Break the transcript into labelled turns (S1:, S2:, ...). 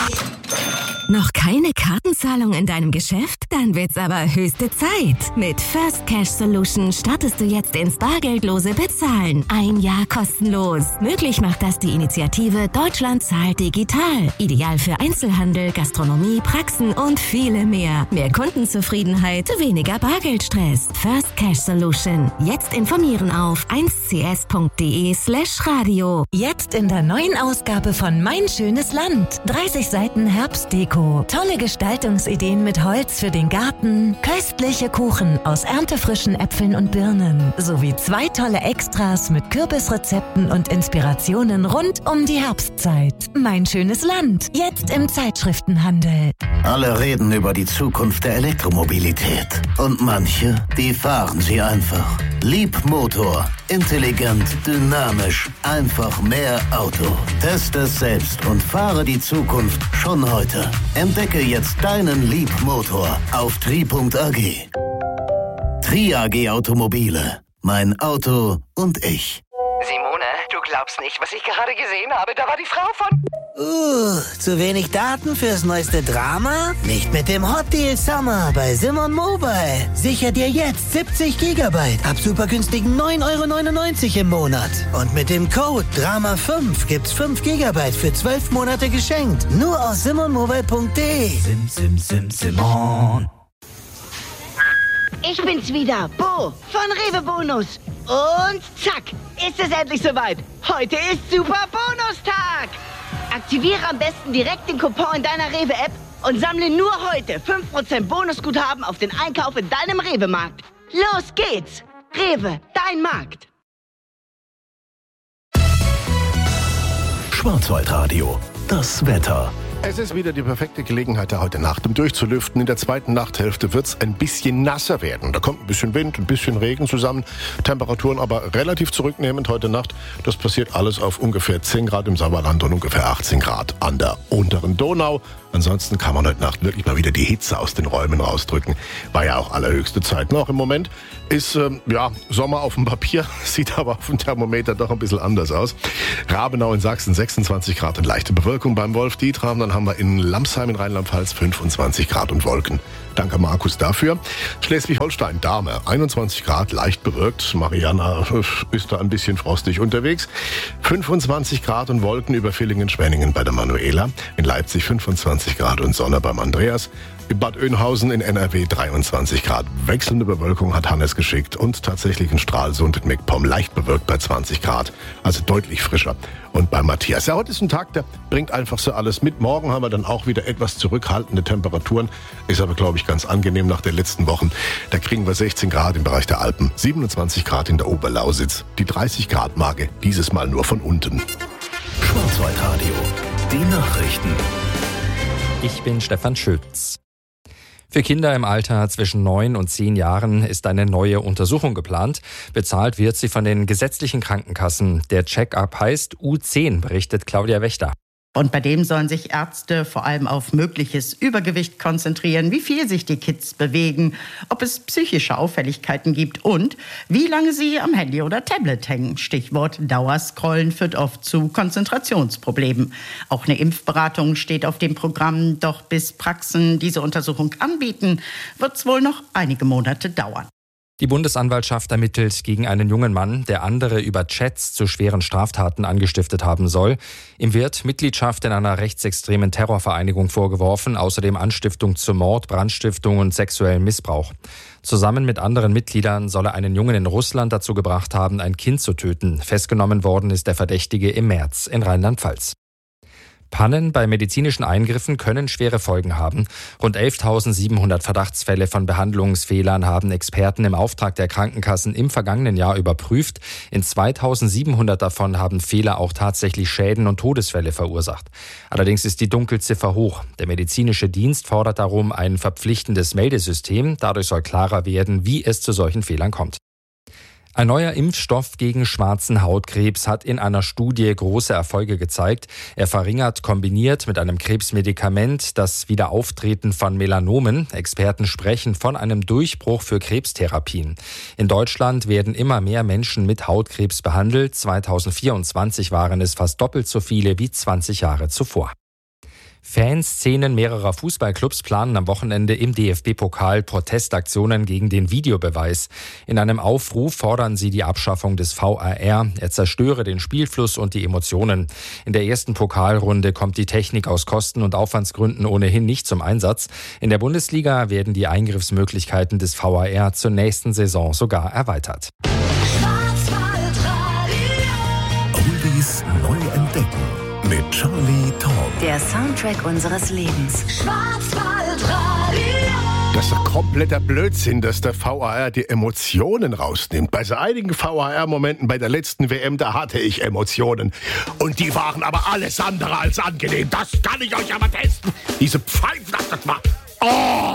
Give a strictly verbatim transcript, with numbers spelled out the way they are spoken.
S1: Noch keine Kartenzahlung in deinem Geschäft? Dann wird's aber höchste Zeit. Mit First Cash Solution startest du jetzt ins bargeldlose Bezahlen. Ein Jahr kostenlos. Möglich macht das die Initiative Deutschland zahlt digital. Ideal für Einzelhandel, Gastronomie, Praxen und viele mehr. Mehr Kundenzufriedenheit, weniger Bargeldstress. First Cash Solution. Jetzt informieren auf eins c s punkt d e slash radio.
S2: Jetzt in der neuen Ausgabe von Mein schönes Land. dreißig Seiten Herbstdeko. Tolle Gestaltungsideen mit Holz für den Garten, köstliche Kuchen aus erntefrischen Äpfeln und Birnen, sowie zwei tolle Extras mit Kürbisrezepten und Inspirationen rund um die Herbstzeit. Mein schönes Land, jetzt im Zeitschriftenhandel.
S3: Alle reden über die Zukunft der Elektromobilität. Und manche, die fahren sie einfach. Leapmotor. Intelligent, dynamisch, einfach mehr Auto. Teste es selbst und fahre die Zukunft schon heute. Entdecke jetzt deinen Leapmotor auf tri punkt a g. Tri A G Automobile. Mein Auto und ich.
S4: Simone, du glaubst nicht, was ich gerade gesehen habe. Da war die Frau von...
S5: Uh, zu wenig Daten fürs neueste Drama? Nicht mit dem Hot Deal Summer bei Simon Mobile. Sicher dir jetzt siebzig Gigabyte ab super günstigen neun Euro neunundneunzig im Monat. Und mit dem Code Drama fünf gibt's fünf Gigabyte für zwölf Monate geschenkt. Nur aus simon mobile punkt d e.
S6: Sim, sim, sim, Simon.
S7: Ich bin's wieder, Bo von Rewe Bonus. Und zack, ist es endlich soweit. Heute ist Super Bonustag. Aktiviere am besten direkt den Coupon in deiner Rewe-App und sammle nur heute fünf Prozent Bonusguthaben auf den Einkauf in deinem Rewe-Markt. Los geht's! Rewe, dein Markt.
S8: Schwarzwaldradio, das Wetter.
S9: Es ist wieder die perfekte Gelegenheit der heute Nacht, um durchzulüften. In der zweiten Nachthälfte wird es ein bisschen nasser werden. Da kommt ein bisschen Wind, ein bisschen Regen zusammen. Temperaturen aber relativ zurücknehmend heute Nacht. Das passiert alles auf ungefähr zehn Grad im Sauerland und ungefähr achtzehn Grad an der unteren Donau. Ansonsten kann man heute Nacht wirklich mal wieder die Hitze aus den Räumen rausdrücken. War ja auch allerhöchste Zeit. Noch im Moment ist ähm, ja Sommer auf dem Papier, sieht aber auf dem Thermometer doch ein bisschen anders aus. Rabenau in Sachsen sechsundzwanzig Grad und leichte Bewölkung beim Wolf-Dietram. Dann haben wir in Lamsheim in Rheinland-Pfalz fünfundzwanzig Grad und Wolken. Danke Markus dafür. Schleswig-Holstein, Dahme, einundzwanzig Grad, leicht bewölkt. Mariana ist da ein bisschen frostig unterwegs. fünfundzwanzig Grad und Wolken über Villingen-Schwenningen bei der Manuela. In Leipzig fünfundzwanzig Grad und Sonne beim Andreas. In Bad Oeynhausen in N R W dreiundzwanzig Grad. Wechselnde Bewölkung hat Hannes geschickt und tatsächlich in Stralsund in MacPom leicht bewölkt bei zwanzig Grad. Also deutlich frischer. Und bei Matthias, ja, heute ist ein Tag, der bringt einfach so alles mit. Morgen haben wir dann auch wieder etwas zurückhaltende Temperaturen. Ist aber, glaube ich, ganz angenehm nach den letzten Wochen. Da kriegen wir sechzehn Grad im Bereich der Alpen, siebenundzwanzig Grad in der Oberlausitz. Die dreißig Grad Marke, dieses Mal nur von unten.
S8: Schwarzwaldradio, die Nachrichten.
S10: Ich bin Stefan Schütz. Für Kinder im Alter zwischen neun und zehn Jahren ist eine neue Untersuchung geplant. Bezahlt wird sie von den gesetzlichen Krankenkassen. Der Check-up heißt U zehn, berichtet Claudia Wächter.
S11: Und bei dem sollen sich Ärzte vor allem auf mögliches Übergewicht konzentrieren, wie viel sich die Kids bewegen, ob es psychische Auffälligkeiten gibt und wie lange sie am Handy oder Tablet hängen. Stichwort Dauerscrollen führt oft zu Konzentrationsproblemen. Auch eine Impfberatung steht auf dem Programm, doch bis Praxen diese Untersuchung anbieten, wird es wohl noch einige Monate dauern.
S10: Die Bundesanwaltschaft ermittelt gegen einen jungen Mann, der andere über Chats zu schweren Straftaten angestiftet haben soll. Ihm wird Mitgliedschaft in einer rechtsextremen Terrorvereinigung vorgeworfen, außerdem Anstiftung zu Mord, Brandstiftung und sexuellem Missbrauch. Zusammen mit anderen Mitgliedern soll er einen Jungen in Russland dazu gebracht haben, ein Kind zu töten. Festgenommen worden ist der Verdächtige im März in Rheinland-Pfalz. Pannen bei medizinischen Eingriffen können schwere Folgen haben. Rund elftausendsiebenhundert Verdachtsfälle von Behandlungsfehlern haben Experten im Auftrag der Krankenkassen im vergangenen Jahr überprüft. In zweitausendsiebenhundert davon haben Fehler auch tatsächlich Schäden und Todesfälle verursacht. Allerdings ist die Dunkelziffer hoch. Der medizinische Dienst fordert darum ein verpflichtendes Meldesystem. Dadurch soll klarer werden, wie es zu solchen Fehlern kommt. Ein neuer Impfstoff gegen schwarzen Hautkrebs hat in einer Studie große Erfolge gezeigt. Er verringert kombiniert mit einem Krebsmedikament das Wiederauftreten von Melanomen. Experten sprechen von einem Durchbruch für Krebstherapien. In Deutschland werden immer mehr Menschen mit Hautkrebs behandelt. zweitausendvierundzwanzig waren es fast doppelt so viele wie zwanzig Jahre zuvor. Fanszenen mehrerer Fußballclubs planen am Wochenende im D F B-Pokal Protestaktionen gegen den Videobeweis. In einem Aufruf fordern sie die Abschaffung des V A R. Er zerstöre den Spielfluss und die Emotionen. In der ersten Pokalrunde kommt die Technik aus Kosten- und Aufwandsgründen ohnehin nicht zum Einsatz. In der Bundesliga werden die Eingriffsmöglichkeiten des V A R zur nächsten Saison sogar erweitert.
S8: Oldies neu entdecken. Mit Charlie Tom.
S2: Der Soundtrack unseres Lebens.
S9: Das ist doch kompletter Blödsinn, dass der V A R die Emotionen rausnimmt. Bei so einigen V A R-Momenten bei der letzten W M, da hatte ich Emotionen. Und die waren aber alles andere als angenehm. Das kann ich euch aber testen. Diese Pfeifen, das war... Oh!